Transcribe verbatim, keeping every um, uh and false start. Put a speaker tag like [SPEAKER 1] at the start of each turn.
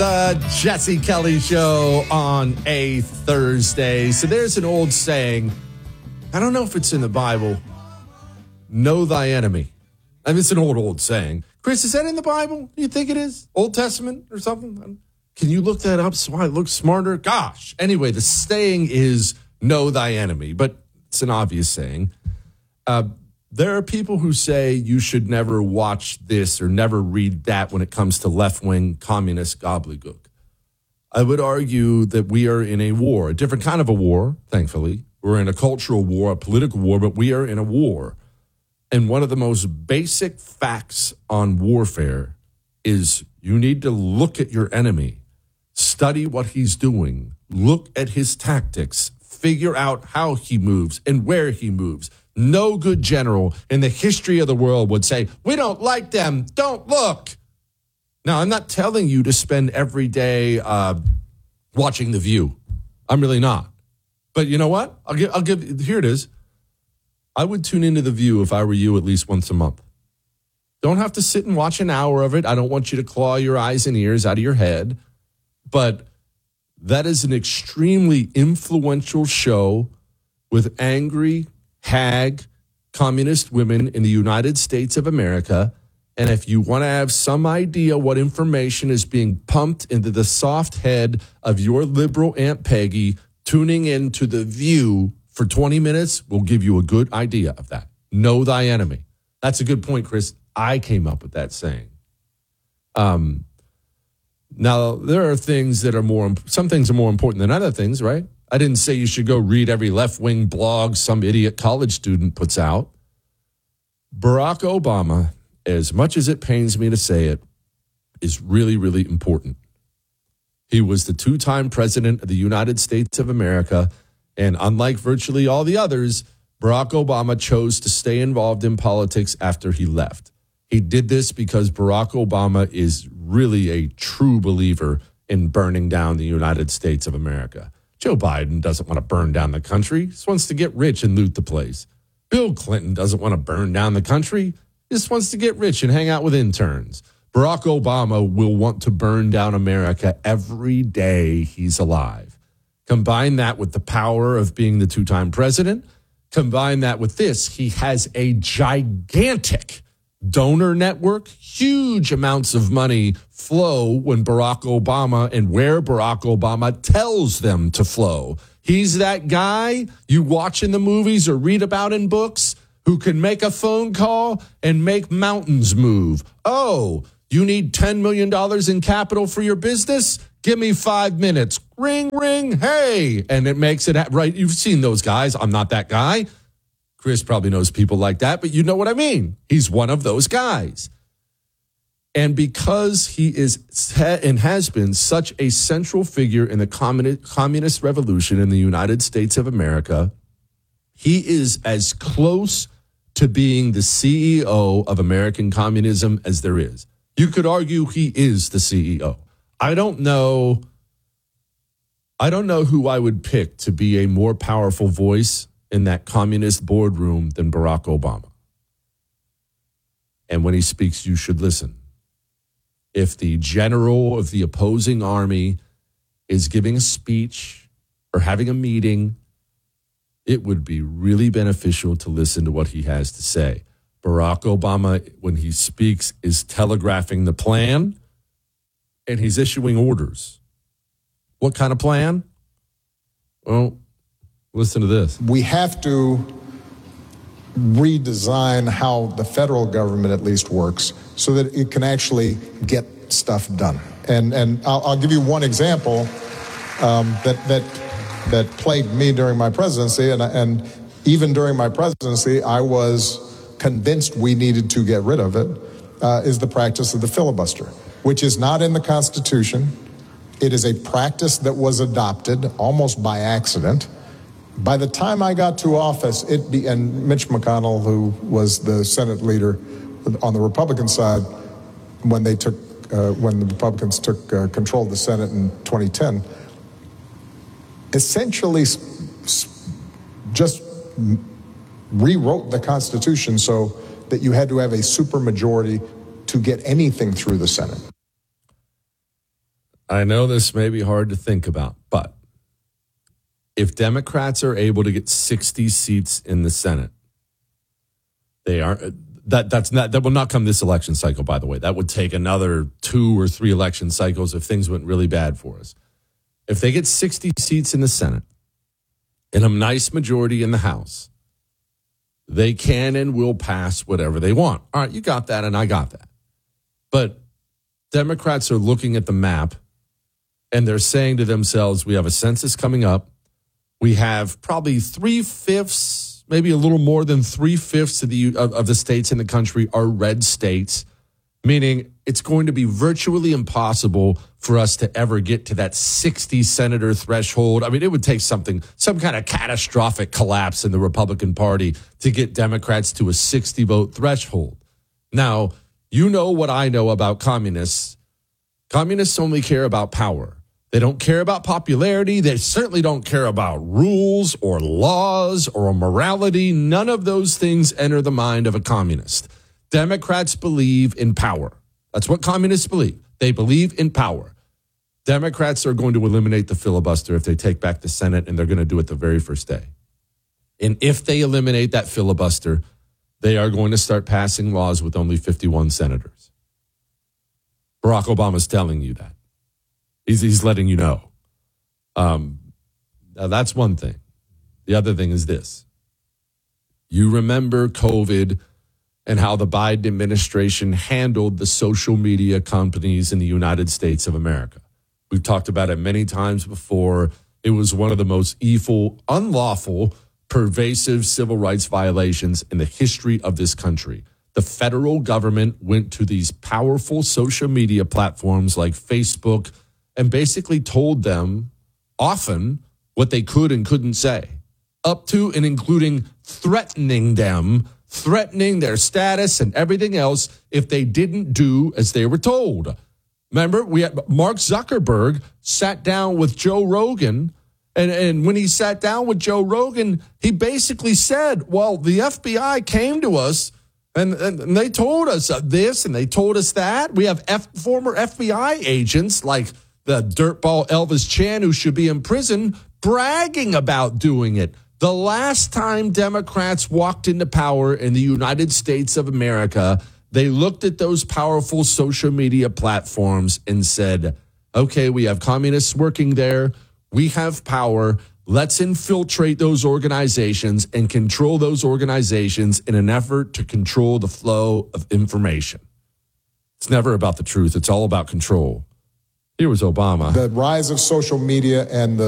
[SPEAKER 1] The Jesse Kelly Show on a Thursday. So there's an old saying, I don't know if it's in the Bible, know thy enemy. I mean, it's an old, old saying. Chris, is that in the Bible? Do you think it is? Old Testament or something? Can you look that up so I look smarter? Gosh. Anyway, the saying is know thy enemy, but it's an obvious saying. Uh, there are people who say you should never watch this or never read that when it comes to left-wing communist gobbledygook. I would argue that we are in a war, a different kind of a war, thankfully. We're in a cultural war, a political war, but we are in a war. And one of the most basic facts on warfare is you need to look at your enemy, study what he's doing, look at his tactics, figure out how he moves and where he moves. No good general in the history of the world would say, we don't like them, don't look. Now, I'm not telling you to spend every day uh, watching The View. I'm really not. But you know what? I'll give, I'll give, here it is. I would tune into The View if I were you at least once a month. Don't have to sit and watch an hour of it. I don't want you to claw your eyes and ears out of your head. But that is an extremely influential show with angry, hag, communist women in the United States of America. And if you want to have some idea what information is being pumped into the soft head of your liberal Aunt Peggy, tuning into The View for twenty minutes will give you a good idea of that. Know thy enemy. That's a good point, Chris. I came up with that saying. Um, now, there are things that are more, some things are more important than other things, right? I didn't say you should go read every left-wing blog some idiot college student puts out. Barack Obama, as much as it pains me to say it, is really, really important. He was the two-time president of the United States of America, and unlike virtually all the others, Barack Obama chose to stay involved in politics after he left. He did this because Barack Obama is really a true believer in burning down the United States of America. Joe Biden doesn't want to burn down the country. He just wants to get rich and loot the place. Bill Clinton doesn't want to burn down the country. He just wants to get rich and hang out with interns. Barack Obama will want to burn down America every day he's alive. Combine that with the power of being the two-time president. Combine that with this. He has a gigantic donor network. Huge amounts of money flow when Barack Obama and where Barack Obama tells them to flow. He's that guy you watch in the movies or read about in books who can make a phone call and make mountains move. Oh, you need ten million dollars in capital for your business? Give me five minutes. Ring, ring, hey. And it makes it right. You've seen those guys. I'm not that guy. Chris probably knows people like that, but you know what I mean. He's one of those guys. And because he is and has been such a central figure in the communist revolution in the United States of America, he is as close to being the C E O of American communism as there is. You could argue he is the C E O. I don't know. I don't know who I would pick to be a more powerful voice in that communist boardroom than Barack Obama. And when he speaks, you should listen. If the general of the opposing army is giving a speech or having a meeting, it would be really beneficial to listen to what he has to say. Barack Obama, when he speaks, is telegraphing the plan and he's issuing orders. What kind of plan? Well, listen to this.
[SPEAKER 2] We have to redesign how the federal government at least works so that it can actually get stuff done. And and I'll, I'll give you one example um, that that that plagued me during my presidency, and and even during my presidency, I was convinced we needed to get rid of it. Uh, is the practice of the filibuster, which is not in the Constitution. It is a practice that was adopted almost by accident. By the time I got to office, it be, and Mitch McConnell, who was the Senate leader on the Republican side, when they took, uh, when the Republicans took uh, control of the Senate in twenty ten, essentially just rewrote the Constitution so that you had to have a supermajority to get anything through the Senate.
[SPEAKER 1] I know this may be hard to think about, but if Democrats are able to get sixty seats in the Senate, they are that that's not that will not come this election cycle, by the way. That would take another two or three election cycles if things went really bad for us. If they get sixty seats in the Senate and a nice majority in the House, they can and will pass whatever they want. All right, you got that and I got that. But Democrats are looking at the map and they're saying to themselves, we have a census coming up. We have probably three-fifths, maybe a little more than three-fifths of the, of, of the states in the country are red states, meaning it's going to be virtually impossible for us to ever get to that sixty senator threshold. I mean, it would take something, some kind of catastrophic collapse in the Republican Party to get Democrats to a sixty vote threshold. Now, you know what I know about communists. Communists only care about power. They don't care about popularity. They certainly don't care about rules or laws or morality. None of those things enter the mind of a communist. Democrats believe in power. That's what communists believe. They believe in power. Democrats are going to eliminate the filibuster if they take back the Senate, and they're going to do it the very first day. And if they eliminate that filibuster, they are going to start passing laws with only fifty-one senators. Barack Obama's telling you that. He's, he's letting you know. Um, now that's one thing. The other thing is this. You remember COVID and how the Biden administration handled the social media companies in the United States of America. We've talked about it many times before. It was one of the most evil, unlawful, pervasive civil rights violations in the history of this country. The federal government went to these powerful social media platforms like Facebook and basically told them often what they could and couldn't say, up to and including threatening them, threatening their status and everything else if they didn't do as they were told. Remember, we had Mark Zuckerberg sat down with Joe Rogan, and, and when he sat down with Joe Rogan, he basically said, well, the F B I came to us and, and, and they told us this and they told us that. We have F, former F B I agents like the dirtball Elvis Chan, who should be in prison, bragging about doing it. The last time Democrats walked into power in the United States of America, they looked at those powerful social media platforms and said, okay, we have communists working there. We have power. Let's infiltrate those organizations and control those organizations in an effort to control the flow of information. It's never about the truth. It's all about control. Here was Obama.
[SPEAKER 2] The rise of social media and the